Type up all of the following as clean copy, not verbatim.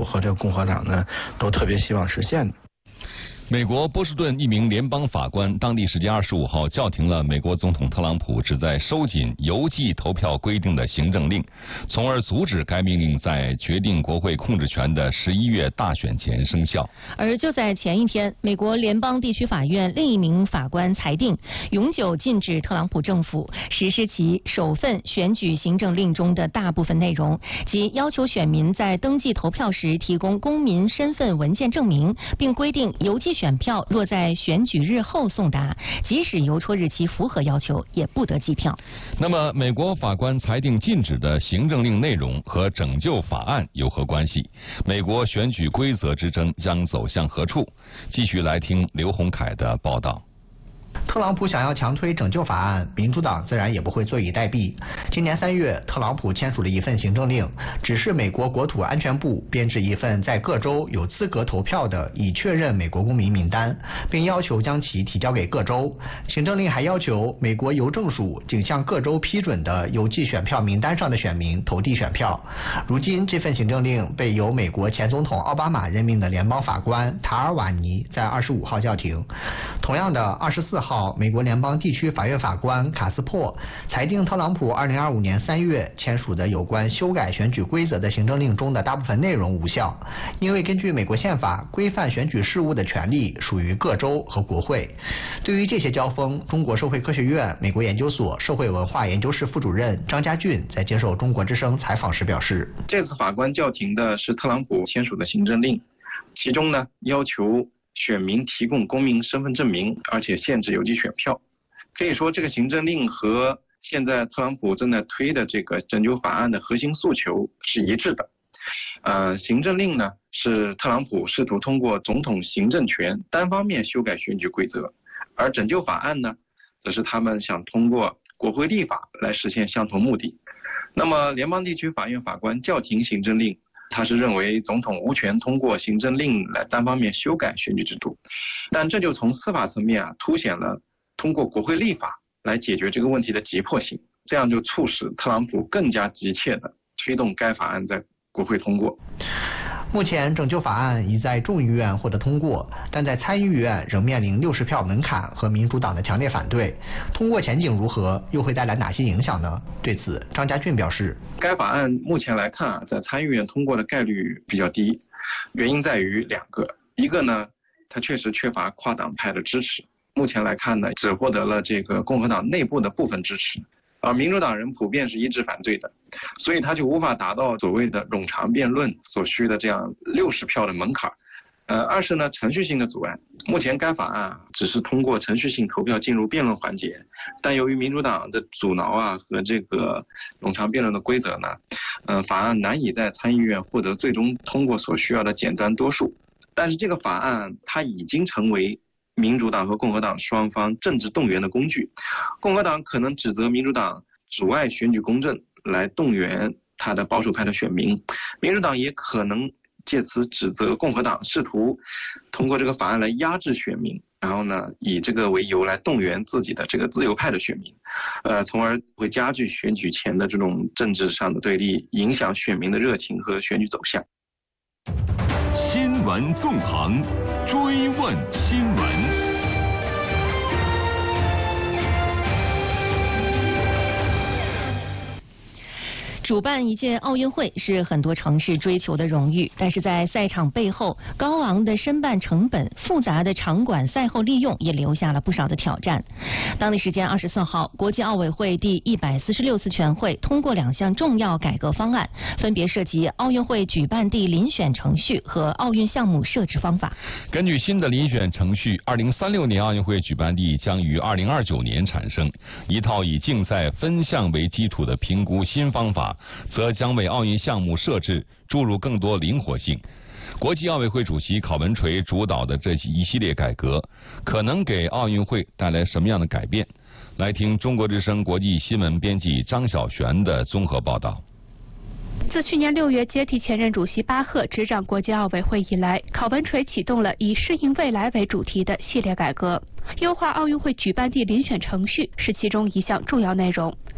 府和这个共和党呢，都特别希望实现的。 美国波士顿一名联邦法官当地时间25号叫停了美国总统特朗普旨在收紧邮寄投票规定的行政令，从而阻止该命令在决定国会控制权的11月大选前生效。 而就在前一天，美国联邦地区法院另一名法官裁定，永久禁止特朗普政府实施其首份选举行政令中的大部分内容，即要求选民在登记投票时提供公民身份文件证明，并规定邮寄选票若在选举日后送达，即使邮戳日期符合要求，也不得计票。 那么，美国法官裁定禁止的行政令内容和拯救法案有何关系？美国选举规则之争将走向何处？继续来听刘洪凯的报道。 特朗普想要强推拯救法案，民主党自然也不会坐以待毙。今年3月，特朗普签署了一份行政令，指示美国国土安全部编制一份在各州有资格投票的已确认美国公民名单，并要求将其提交给各州。行政令还要求美国邮政署仅向各州批准的邮寄选票名单上的选民投递选票。如今，这份行政令被由美国前总统奥巴马任命的联邦法官塔尔瓦尼在25号叫停。同样的，24号，美国联邦地区法院法官卡斯珀裁定特朗普2025年3月签署的有关修改选举规则的行政令中的大部分内容无效，因为根据美国宪法，规范选举事务的权利属于各州和国会。对于这些交锋，中国社会科学院美国研究所社会文化研究室副主任张家俊在接受中国之声采访时表示， 这次法官叫停的是特朗普签署的行政令，其中呢要求选民提供公民身份证明，而且限制邮寄选票。可以说，这个行政令和现在特朗普正在推的这个拯救法案的核心诉求是一致的。行政令呢是特朗普试图通过总统行政权单方面修改选举规则，而拯救法案呢，则是他们想通过国会立法来实现相同目的。那么，联邦地区法院法官叫停行政令，他是认为总统无权通过行政令来单方面修改选举制度，但这就从司法层面凸显了通过国会立法来解决这个问题的急迫性，这样就促使特朗普更加急切地推动该法案在国会通过。 目前，拯救法案已在众议院获得通过，但在参议院仍面临60票门槛和民主党的强烈反对。通过前景如何，又会带来哪些影响呢？对此，张家俊表示， 该法案目前来看在参议院通过的概率比较低，原因在于2个。一个呢，它确实缺乏跨党派的支持，目前来看呢，只获得了这个共和党内部的部分支持，而民主党人普遍是一致反对的，所以他就无法达到所谓的冗长辩论所需的这样60票的门槛。二是呢，程序性的阻碍。目前该法案只是通过程序性投票进入辩论环节，但由于民主党的阻挠和这个冗长辩论的规则呢，法案难以在参议院获得最终通过所需要的简单多数。但是这个法案它已经成为民主党和共和党双方政治动员的工具。共和党可能指责民主党阻碍选举公正来动员他的保守派的选民，民主党也可能借此指责共和党试图通过这个法案来压制选民，然后呢以这个为由来动员自己的这个自由派的选民，从而会加剧选举前的这种政治上的对立，影响选民的热情和选举走向。 新闻纵横，追问新闻。 主办一届奥运会是很多城市追求的荣誉，但是在赛场背后，高昂的申办成本、复杂的场馆赛后利用也留下了不少的挑战。当地时间24号，国际奥委会第146次全会通过2项重要改革方案，分别涉及奥运会举办地遴选程序和奥运项目设置方法。 根据新的遴选程序，2036年奥运会举办地将于2029年产生。一套以竞赛分项为基础的评估新方法，则将为奥运项目设置注入更多灵活性。国际奥委会主席郝文垂主导的这一系列改革，可能给奥运会带来什么样的改变？来听中国之声国际新闻编辑张晓璇的综合报道。 自去年6月接替前任主席巴赫执掌国际奥委会以来，郝文垂启动了以适应未来为主题的系列改革。优化奥运会举办地遴选程序是其中一项重要内容。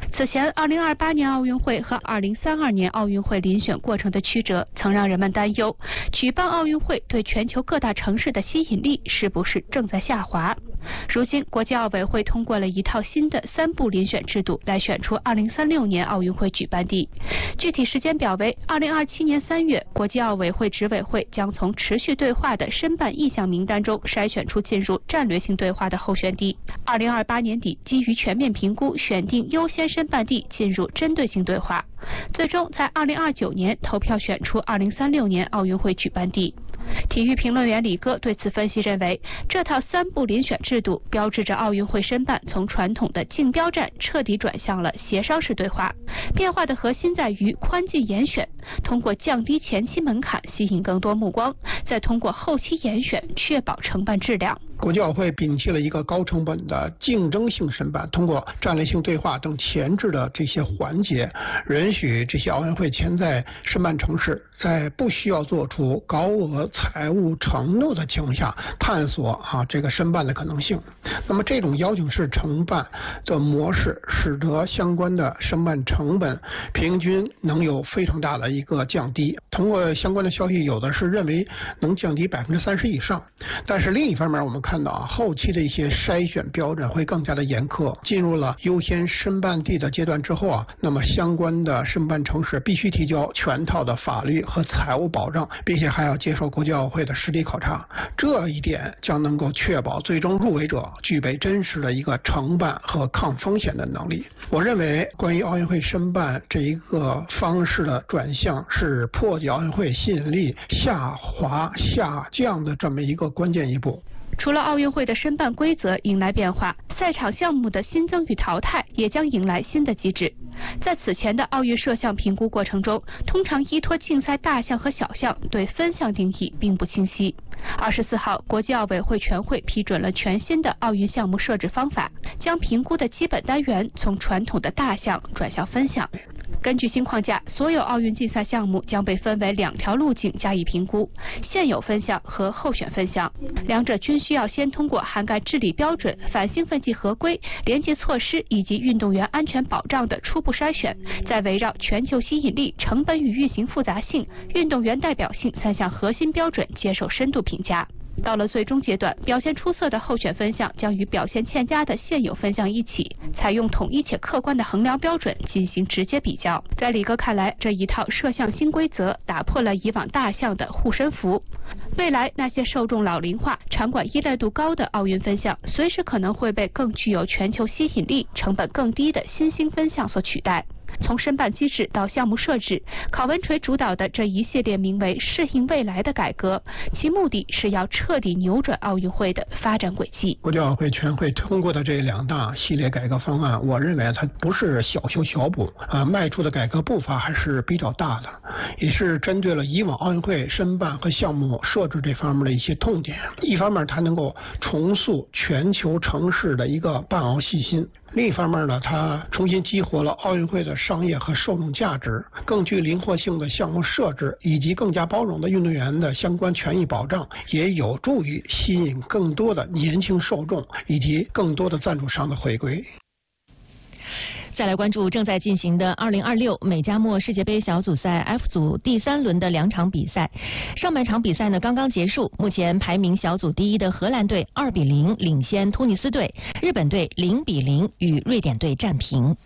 此前，2028年奥运会和2032年奥运会遴选过程的曲折，曾让人们担忧，举办奥运会对全球各大城市的吸引力是不是正在下滑？如今，国际奥委会通过了一套新的3步遴选制度，来选出2036年奥运会举办地。具体时间表为：2027年3月，国际奥委会执委会将从持续对话的申办意向名单中筛选出进入战略性对话的候选地；2028年底，基于全面评估，选定优先申办地进入针对性对话，最终在2029年投票选出2036年奥运会举办地。体育评论员李戈对此分析认为，这套3步遴选制度标志着奥运会申办从传统的竞标战彻底转向了协商式对话。变化的核心在于宽进严选，通过降低前期门槛吸引更多目光，再通过后期严选确保承办质量。 国际奥会摒弃了一个高成本的竞争性申办，通过战略性对话等前置的这些环节，允许这些奥运会潜在申办城市在不需要做出高额财务承诺的情况下，探索这个申办的可能性。那么这种邀请式承办的模式，使得相关的申办成本平均能有非常大的一个降低。通过相关的消息，有的是认为能降低30%以上，但是另一方面，我们看到后期的一些筛选标准会更加的严苛。进入了优先申办地的阶段之后那么相关的申办城市必须提交全套的法律和财务保障，并且还要接受国际奥会的实地考察。这一点将能够确保最终入围者具备真实的一个承办和抗风险的能力。我认为，关于奥运会申办这一个方式的转向，是破解奥运会吸引力下降的这么一个关键一步。 除了奥运会的申办规则迎来变化，赛场项目的新增与淘汰也将迎来新的机制。在此前的奥运摄像评估过程中，通常依托竞赛大项和小项，对分项定义并不清晰。24号，国际奥委会全会批准了全新的奥运项目设置方法，将评估的基本单元从传统的大项转向分项。根据新框架，所有奥运竞赛项目将被分为2条路径加以评估：现有分项和候选分项。两者均需要先通过涵盖治理标准、反兴奋剂合规、廉洁措施以及运动员安全保障的初步筛选，再围绕全球吸引力、成本与运行复杂性、运动员代表性3项核心标准接受深度评价。到了最终阶段，表现出色的候选分项将与表现欠佳的现有分项一起，采用统一且客观的衡量标准进行直接比较。在李哥看来，这一套摄像新规则打破了以往大项的护身符。未来那些受众老龄化、场馆依赖度高的奥运分项，随时可能会被更具有全球吸引力、成本更低的新兴分项所取代。从申办机制到项目设置，考文垂主导的这一系列名为“适应未来”的改革，其目的是要彻底扭转奥运会的发展轨迹。 国际奥委会全会通过的这2大系列改革方案，我认为它不是小修小补迈出的改革步伐还是比较大的，也是针对了以往奥运会申办和项目设置这方面的一些痛点。一方面，它能够重塑全球城市的一个办奥信心。另一方面呢，它重新激活了奥运会的商业和受众价值，更具灵活性的项目设置以及更加包容的运动员的相关权益保障，也有助于吸引更多的年轻受众以及更多的赞助商的回归。 再来关注正在进行的2026美加墨世界杯小组赛 F 组第3轮的2场比赛。上半场比赛呢刚刚结束，目前排名小组第1的荷兰队2-0领先突尼斯队，日本队0-0与瑞典队战平。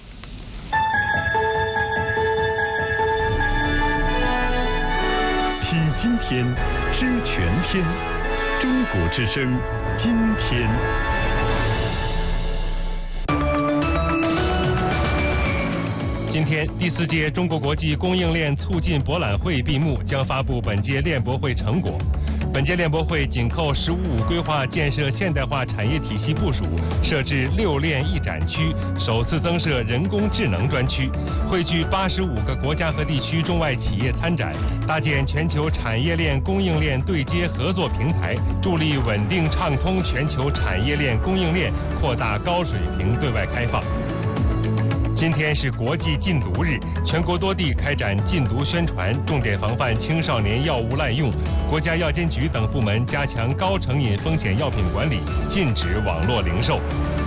听今天，知全天，中国之声，今天。 今天，第4届中国国际供应链促进博览会闭幕，将发布本届链博会成果。本届链博会紧扣“十五五”规划建设现代化产业体系部署，设置6链1展区，首次增设人工智能专区，汇聚85个国家和地区中外企业参展，搭建全球产业链供应链对接合作平台，助力稳定畅通全球产业链供应链，扩大高水平对外开放。今天是国际禁毒日，全国多地开展禁毒宣传，重点防范青少年药物滥用。国家药监局等部门加强高成瘾风险药品管理，禁止网络零售。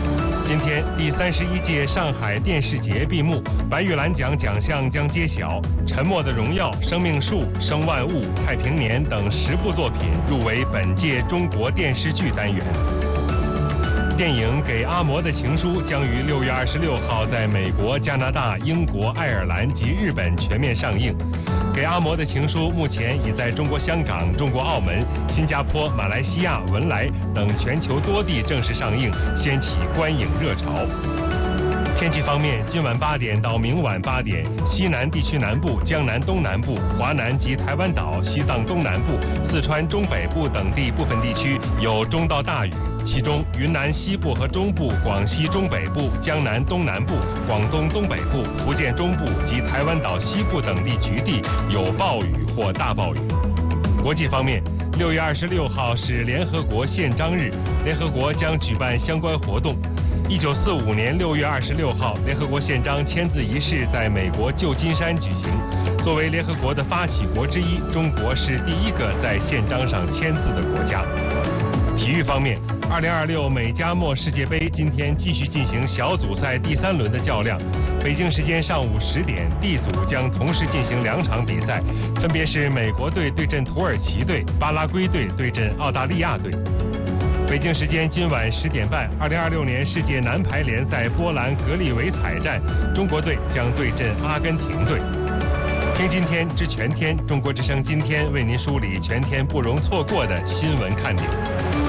今天第31届上海电视节闭幕，白玉兰奖奖项将揭晓，《沉默的荣耀》、《生命树》、《生万物》、《太平年》等10部作品入围本届中国电视剧单元。电影《给阿嬷的情书》将于6月26号在美国、加拿大、英国、爱尔兰及日本全面上映。《给阿嬷的情书》目前已在中国香港、中国澳门、新加坡、马来西亚、文莱等全球多地正式上映，掀起观影热潮。天气方面，今晚8点到明晚8点，西南地区南部、江南东南部、华南及台湾岛、西藏东南部、四川中北部等地部分地区有中到大雨，其中云南西部和中部、广西中北部、江南东南部、广东东北部、福建中部及台湾岛西部等地局地有暴雨或大暴雨。国际方面，6月26号是联合国宪章日，联合国将举办相关活动。1945年6月26号，联合国宪章签字仪式在美国旧金山举行。作为联合国的发起国之一，中国是第一个在宪章上签字的国家。体育方面，2026美加墨世界杯今天继续进行小组赛第3轮的较量。北京时间上午10点，D 组将同时进行2场比赛，分别是美国队对阵土耳其队，巴拉圭队对阵澳大利亚队。北京时间今晚10点半，2026年世界男排联赛波兰格里维采站，中国队将对阵阿根廷队。听今天知全天，中国之声今天为您梳理全天不容错过的新闻看点。